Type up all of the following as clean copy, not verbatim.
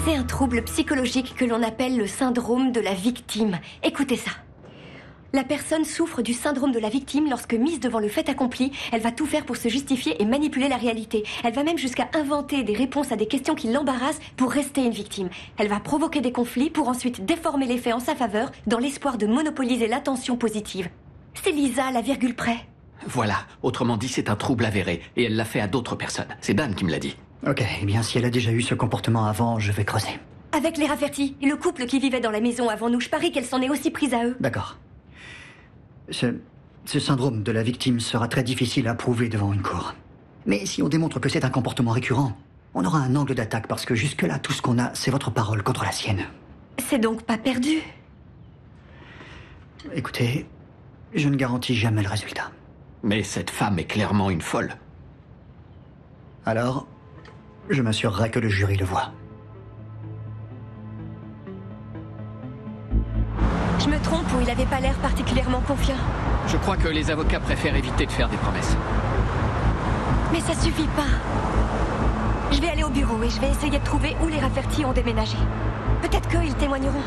C'est un trouble psychologique que l'on appelle le syndrome de la victime. Écoutez ça. La personne souffre du syndrome de la victime lorsque, mise devant le fait accompli, elle va tout faire pour se justifier et manipuler la réalité. Elle va même jusqu'à inventer des réponses à des questions qui l'embarrassent pour rester une victime. Elle va provoquer des conflits pour ensuite déformer les faits en sa faveur dans l'espoir de monopoliser l'attention positive. C'est Lisa à la virgule près. Voilà, autrement dit, c'est un trouble avéré. Et elle l'a fait à d'autres personnes. C'est Dan qui me l'a dit. Ok, eh bien si elle a déjà eu ce comportement avant, je vais creuser. Avec les Rafferty, le couple qui vivait dans la maison avant nous, je parie qu'elle s'en est aussi prise à eux. D'accord. Ce syndrome de la victime sera très difficile à prouver devant une cour. Mais si on démontre que c'est un comportement récurrent, on aura un angle d'attaque parce que jusque-là, tout ce qu'on a, c'est votre parole contre la sienne. C'est donc pas perdu. Écoutez, je ne garantis jamais le résultat. Mais cette femme est clairement une folle. Alors, je m'assurerai que le jury le voit. Je me trompe ou il avait pas l'air particulièrement confiant? Je crois que les avocats préfèrent éviter de faire des promesses. Mais ça suffit pas. Je vais aller au bureau et je vais essayer de trouver où les Rafferty ont déménagé. Peut-être qu'ils témoigneront.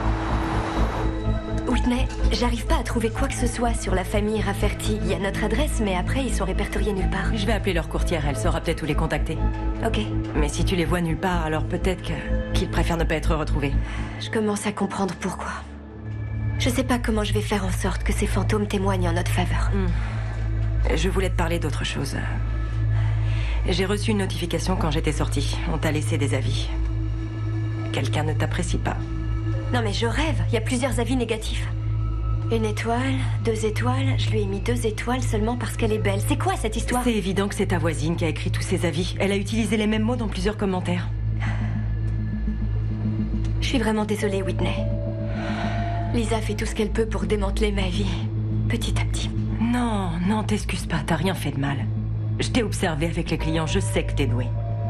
Whitney, j'arrive pas à trouver quoi que ce soit sur la famille Rafferty. Il y a notre adresse, mais après, ils sont répertoriés nulle part. Je vais appeler leur courtière, elle saura peut-être où les contacter. Ok. Mais si tu les vois nulle part, alors peut-être qu'ils préfèrent ne pas être retrouvés. Je commence à comprendre pourquoi. Je sais pas comment je vais faire en sorte que ces fantômes témoignent en notre faveur. Je voulais te parler d'autre chose. J'ai reçu une notification quand j'étais sortie. On t'a laissé des avis. Quelqu'un ne t'apprécie pas. Non mais je rêve, il y a plusieurs avis négatifs. 1 étoile, 2 étoiles, je lui ai mis 2 étoiles seulement parce qu'elle est belle. C'est quoi cette histoire? C'est évident que c'est ta voisine qui a écrit tous ces avis. Elle a utilisé les mêmes mots dans plusieurs commentaires. Je suis vraiment désolée, Whitney. Lisa fait tout ce qu'elle peut pour démanteler ma vie, petit à petit. Non, t'excuses pas, t'as rien fait de mal. Je t'ai observé avec les clients, je sais que t'es douée.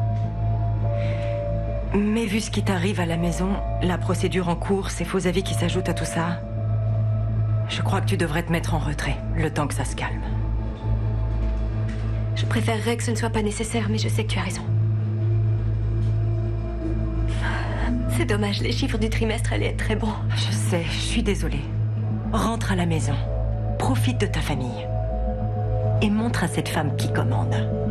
Mais vu ce qui t'arrive à la maison, la procédure en cours, ces faux avis qui s'ajoutent à tout ça, je crois que tu devrais te mettre en retrait, le temps que ça se calme. Je préférerais que ce ne soit pas nécessaire, mais je sais que tu as raison. C'est dommage, les chiffres du trimestre allaient être très bons. Je sais, je suis désolée. Rentre à la maison, profite de ta famille et montre à cette femme qui commande.